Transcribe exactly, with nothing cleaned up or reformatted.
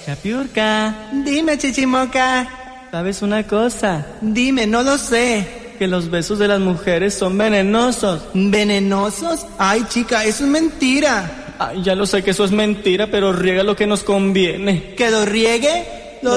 Piurca, piurca. Dime, chichimoca. ¿Sabes una cosa? Dime, no lo sé. Que los besos de las mujeres son venenosos. ¿Venenosos? Ay, chica, eso es mentira. Ay, ya lo sé que eso es mentira, pero riega lo que nos conviene. ¿Que lo riegue?